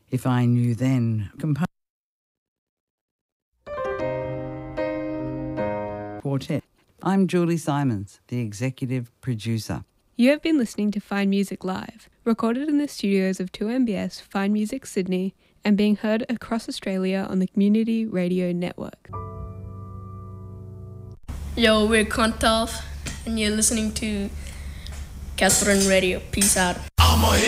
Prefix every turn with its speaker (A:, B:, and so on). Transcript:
A: If I Knew Then. Quartet. I'm Julie Simons, the executive producer.
B: You have been listening to Fine Music Live, recorded in the studios of 2MBS Fine Music Sydney and being heard across Australia on the Community Radio Network.
C: Yo, we're Kontov, and you're listening to Catherine Radio. Peace out.